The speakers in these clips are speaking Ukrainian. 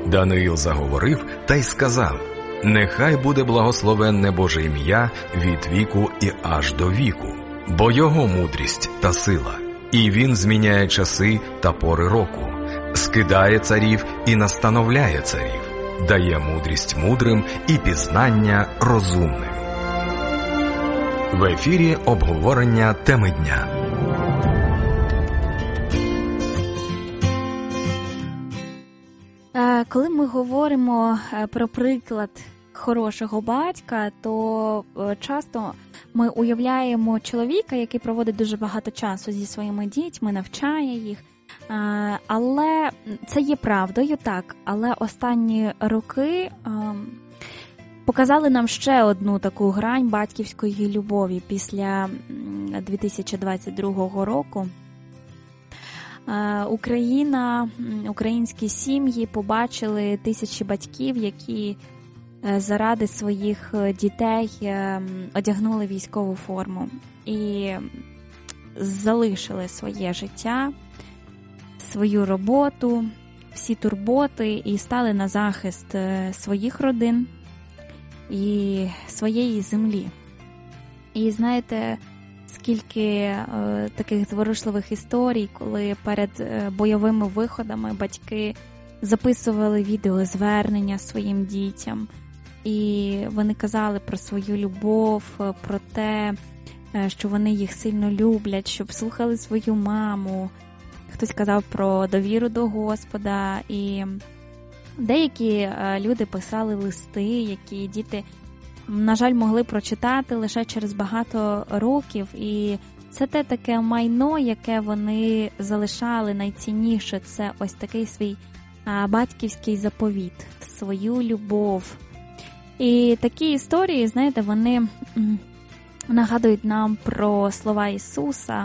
Даниїл заговорив та й сказав: «Нехай буде благословенне Боже ім'я від віку і аж до віку, бо Його мудрість та сила, і Він зміняє часи та пори року, скидає царів і настановляє царів, дає мудрість мудрим і пізнання розумним». В ефірі обговорення теми дня. Коли ми говоримо про приклад хорошого батька, то часто ми уявляємо чоловіка, який проводить дуже багато часу зі своїми дітьми, навчає їх. Але це є правдою, так. Але останні роки показали нам ще одну таку грань батьківської любові після 2022 року. Українські сім'ї побачили тисячі батьків, які заради своїх дітей одягнули військову форму і залишили своє життя, свою роботу, всі турботи і стали на захист своїх родин і своєї землі. І знаєте, скільки таких зворушливих історій, коли перед бойовими виходами батьки записували відеозвернення своїм дітям, і вони казали про свою любов, про те, що вони їх сильно люблять, щоб слухали свою маму. Хтось казав про довіру до Господа, і деякі люди писали листи, які діти, на жаль, могли прочитати лише через багато років, і це те таке майно, яке вони залишали найцінніше, це ось такий свій батьківський заповіт, свою любов. І такі історії, знаєте, вони нагадують нам про слова Ісуса,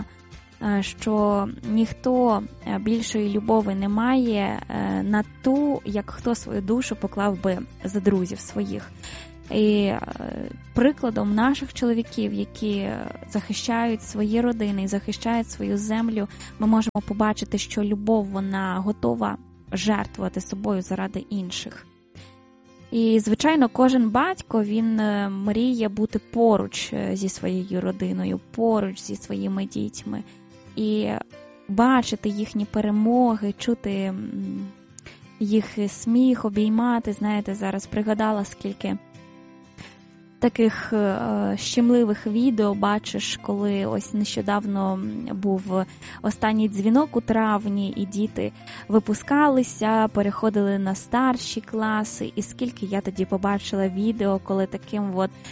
що ніхто більшої любові не має на ту, як хто свою душу поклав би за друзів своїх. І прикладом наших чоловіків, які захищають свої родини і захищають свою землю, ми можемо побачити, що любов, вона готова жертвувати собою заради інших. І, звичайно, кожен батько, він мріє бути поруч зі своєю родиною, поруч зі своїми дітьми. І бачити їхні перемоги, чути їх сміх, обіймати. Знаєте, зараз пригадала, скільки таких щемливих відео бачиш, коли ось нещодавно був останній дзвінок у травні, і діти випускалися, переходили на старші класи, і скільки я тоді побачила відео, коли таким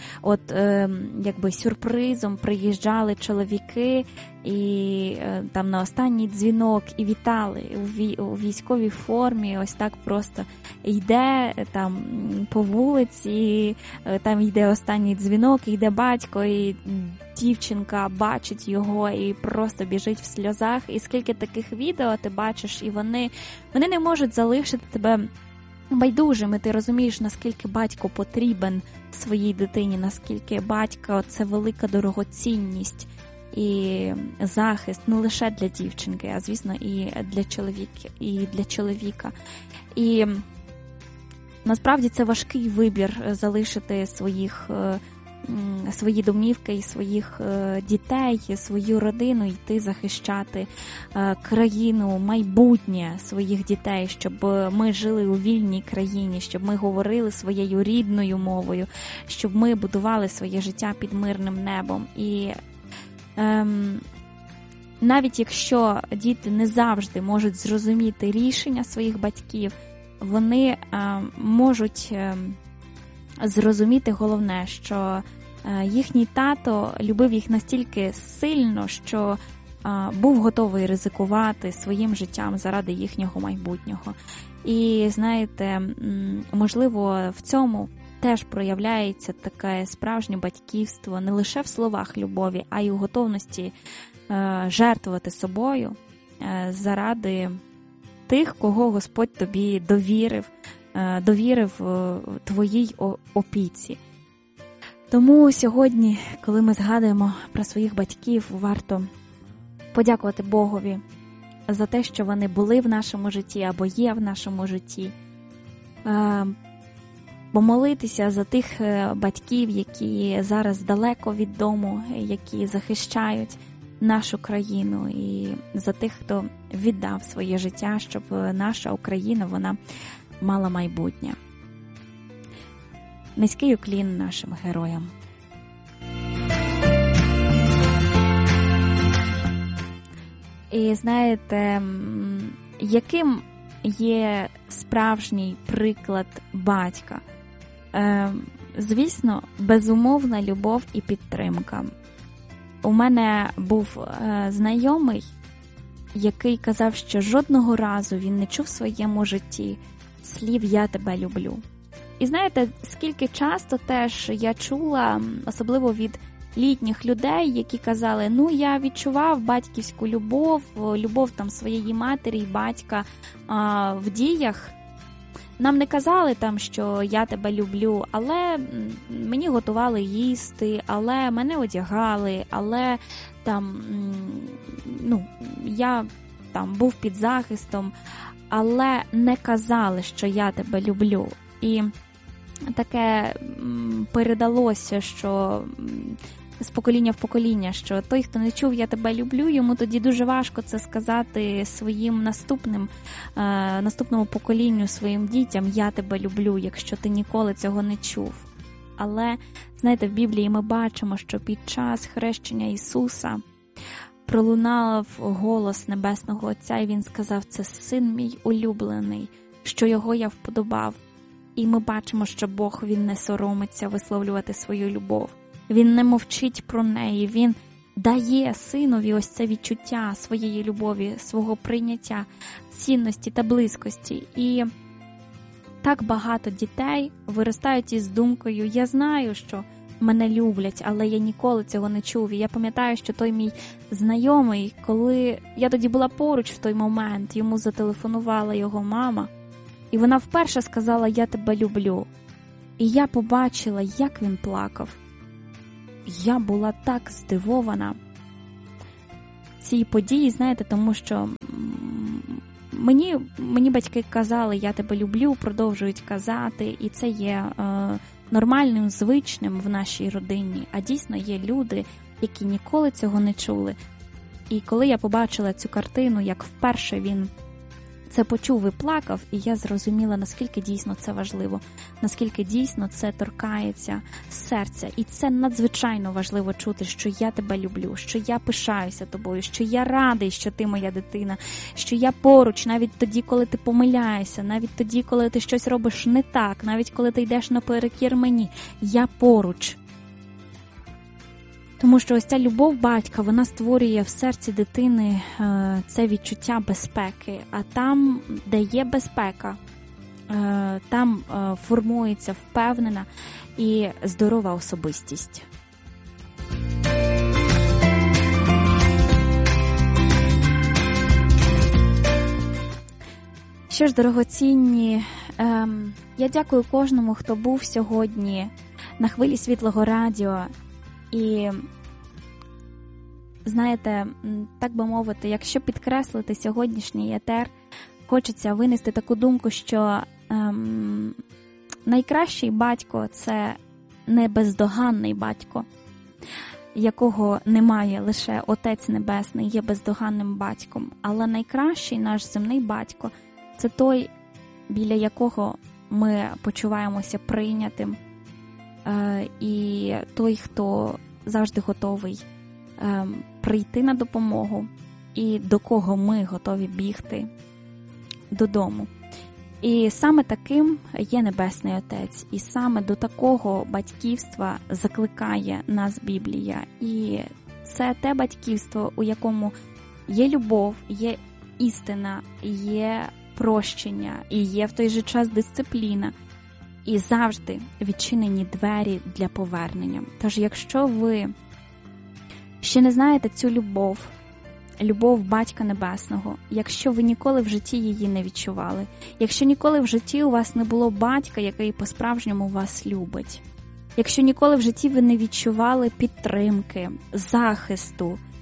якби сюрпризом приїжджали чоловіки, і там на останній дзвінок, і вітали у військовій формі, ось так просто йде там по вулиці, там йде останній дзвінок, йде батько, і дівчинка бачить його і просто біжить в сльозах. І скільки таких відео ти бачиш, і вони не можуть залишити тебе байдужим, і ти розумієш, наскільки батько потрібен своїй дитині, наскільки батько – це велика дорогоцінність і захист не лише для дівчинки, а, звісно, і для чоловіка. І насправді це важкий вибір залишити свої домівки і своїх дітей, свою родину, йти захищати країну, майбутнє своїх дітей, щоб ми жили у вільній країні, щоб ми говорили своєю рідною мовою, щоб ми будували своє життя під мирним небом. І навіть якщо діти не завжди можуть зрозуміти рішення своїх батьків, вони можуть зрозуміти головне, що їхній тато любив їх настільки сильно, що був готовий ризикувати своїм життям заради їхнього майбутнього. І, знаєте, можливо, в цьому теж проявляється таке справжнє батьківство не лише в словах любові, а й у готовності жертвувати собою заради тих, кого Господь тобі довірив твоїй опіці. Тому сьогодні, коли ми згадуємо про своїх батьків, варто подякувати Богові за те, що вони були в нашому житті або є в нашому житті. помолитися за тих батьків, які зараз далеко від дому, які захищають нашу країну, і за тих, хто віддав своє життя, щоб наша Україна, вона мала майбутнє. Низький уклін нашим героям. І знаєте, яким є справжній приклад батька? Звісно, безумовна любов і підтримка. У мене був знайомий, який казав, що жодного разу він не чув в своєму житті слів «я тебе люблю». І знаєте, скільки часто теж я чула, особливо від літніх людей, які казали, я відчував батьківську любов там своєї матері і батька в діях. Нам не казали там, що я тебе люблю, але мені готували їсти, але мене одягали, але там, я там був під захистом, але не казали, що я тебе люблю. І таке передалося, що з покоління в покоління, що той, хто не чув «я тебе люблю», йому тоді дуже важко це сказати своїм наступному поколінню, своїм дітям «я тебе люблю», якщо ти ніколи цього не чув. Але, знаєте, в Біблії ми бачимо, що під час хрещення Ісуса пролунав голос Небесного Отця, і Він сказав: «Це Син мій улюблений, що Його я вподобав». І ми бачимо, що Бог, Він не соромиться висловлювати свою любов. Він не мовчить про неї, Він дає Синові ось це відчуття своєї любові, свого прийняття, цінності та близькості. І так багато дітей виростають із думкою: я знаю, що мене люблять, але я ніколи цього не чув. І я пам'ятаю, що той мій знайомий, коли я тоді була поруч в той момент, йому зателефонувала його мама, і вона вперше сказала: «Я тебе люблю». І я побачила, як він плакав. Я була так здивована цій події, знаєте, тому що мені батьки казали: «Я тебе люблю», продовжують казати, і це є нормальним, звичним в нашій родині. А дійсно є люди, які ніколи цього не чули. І коли я побачила цю картину, як вперше він це почув і плакав, і я зрозуміла, наскільки дійсно це важливо, наскільки дійсно це торкається серця. І це надзвичайно важливо чути, що я тебе люблю, що я пишаюся тобою, що я радий, що ти моя дитина, що я поруч навіть тоді, коли ти помиляєшся, навіть тоді, коли ти щось робиш не так, навіть коли ти йдеш наперекір мені. Я поруч. Тому що ось ця любов батька, вона створює в серці дитини це відчуття безпеки. А там, де є безпека, там формується впевнена і здорова особистість. Що ж, дорогоцінні, я дякую кожному, хто був сьогодні на хвилі Світлого Радіо. І, знаєте, так би мовити, якщо підкреслити сьогоднішній етер, хочеться винести таку думку, що найкращий батько – це не бездоганний батько, якого немає, лише Отець Небесний є бездоганним батьком. Але найкращий наш земний батько – це той, біля якого ми почуваємося прийнятим, і той, хто завжди готовий прийти на допомогу, і до кого ми готові бігти додому. І саме таким є Небесний Отець, і саме до такого батьківства закликає нас Біблія. І це те батьківство, у якому є любов, є істина, є прощення, і є в той же час дисципліна, і завжди відчинені двері для повернення. Тож, якщо ви ще не знаєте цю любов Батька Небесного, якщо ви ніколи в житті її не відчували, якщо ніколи в житті у вас не було батька, який по-справжньому вас любить, якщо ніколи в житті ви не відчували підтримки, захисту,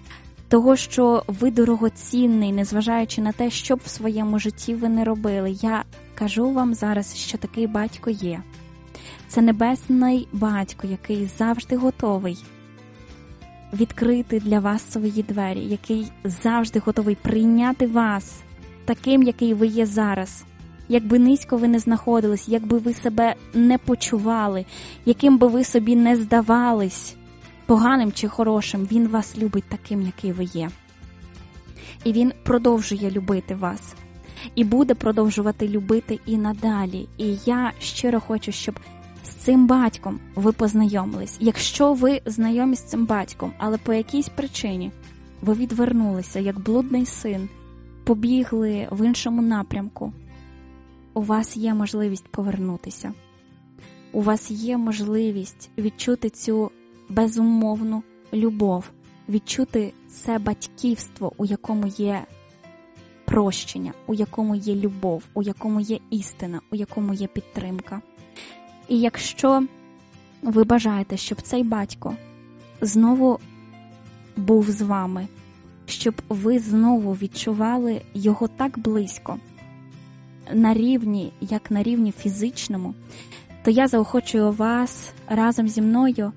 того, що ви дорогоцінний, незважаючи на те, що б в своєму житті ви не робили. Я кажу вам зараз, що такий батько є. Це небесний батько, який завжди готовий відкрити для вас свої двері, який завжди готовий прийняти вас таким, який ви є зараз. Якби низько ви не знаходились, якби ви себе не почували, яким би ви собі не здавались, поганим чи хорошим, він вас любить таким, який ви є. І він продовжує любити вас. І буде продовжувати любити і надалі. І я щиро хочу, щоб з цим батьком ви познайомились. Якщо ви знайомі з цим батьком, але по якійсь причині ви відвернулися, як блудний син, побігли в іншому напрямку, у вас є можливість повернутися. У вас є можливість відчути цю безумовну любов, відчути це батьківство, у якому є прощення, у якому є любов, у якому є істина, у якому є підтримка. І якщо ви бажаєте, щоб цей батько знову був з вами, щоб ви знову відчували його так близько, на рівні, як на рівні фізичному, то я заохочую вас разом зі мною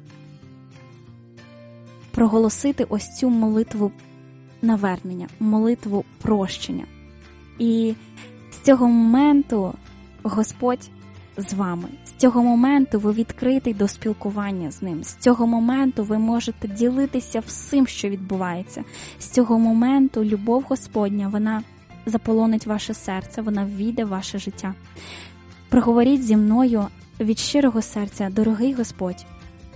проголосити ось цю молитву навернення, молитву прощення. І з цього моменту Господь з вами. З цього моменту ви відкритий до спілкування з ним. З цього моменту ви можете ділитися всім, що відбувається. З цього моменту любов Господня, вона заполонить ваше серце, вона ввійде в ваше життя. Проговоріть зі мною від щирого серця: дорогий Господь,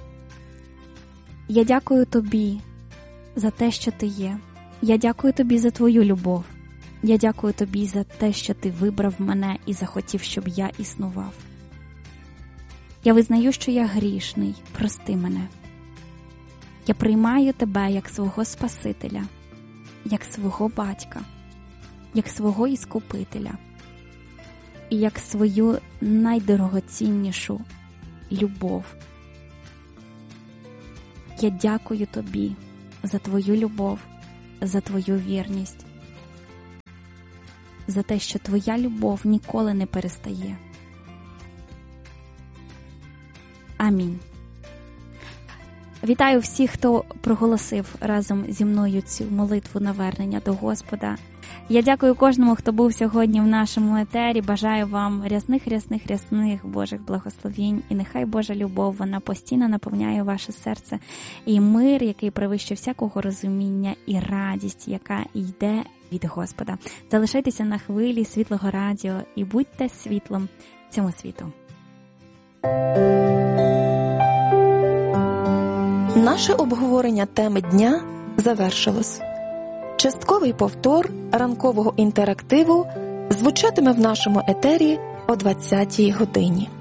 я дякую Тобі за те, що Ти є. Я дякую Тобі за Твою любов. Я дякую Тобі за те, що Ти вибрав мене і захотів, щоб я існував. Я визнаю, що я грішний. Прости мене. Я приймаю Тебе як свого Спасителя, як свого батька, як свого Іскупителя і як свою найдорогоціннішу любов. Я дякую Тобі за Твою любов, за Твою вірність, за те, що Твоя любов ніколи не перестає. Амінь. Вітаю всіх, хто проголосив разом зі мною цю молитву навернення до Господа. Я дякую кожному, хто був сьогодні в нашому етері. Бажаю вам рясних Божих благословінь. І нехай Божа любов, вона постійно наповняє ваше серце. І мир, який перевищує всякого розуміння, і радість, яка йде від Господа. Залишайтеся на хвилі Світлого Радіо і будьте світлом цьому світу. Наше обговорення теми дня завершилось. Частковий повтор ранкового інтерактиву звучатиме в нашому етері о 20-й годині.